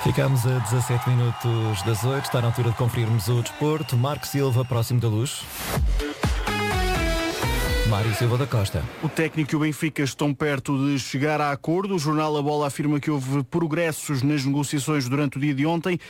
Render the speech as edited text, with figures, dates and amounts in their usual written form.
Ficamos a 17 minutos das 8, está na altura de conferirmos o desporto. Marco Silva, próximo da luz. Mário Silva da Costa. O técnico e o Benfica estão perto de chegar a acordo. O jornal A Bola afirma que houve progressos nas negociações durante o dia de ontem.